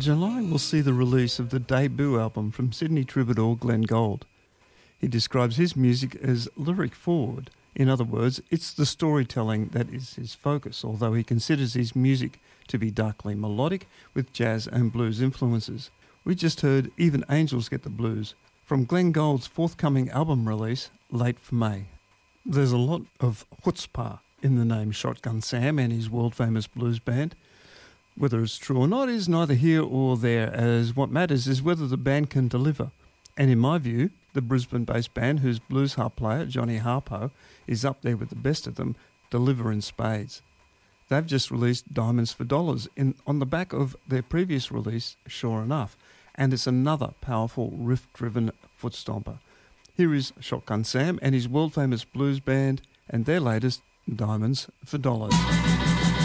July will see the release of the debut album from Sydney troubadour Glenn Gould. He describes his music as lyric forward. In other words, it's the storytelling that is his focus, although he considers his music to be darkly melodic with jazz and blues influences. We just heard Even Angels Get the Blues from Glenn Gould's forthcoming album release, Late for May. There's a lot of chutzpah in the name Shotgun Sam and his world-famous blues band. Whether it's true or not is neither here or there, as what matters is whether the band can deliver. And in my view, the Brisbane-based band, whose blues harp player, Johnny Harpo, is up there with the best of them, deliver in spades. They've just released Diamonds for Dollars on the back of their previous release, Sure Enough, and it's another powerful riff-driven foot stomper. Here is Shotgun Sam and his world-famous blues band and their latest, Diamonds for Dollars.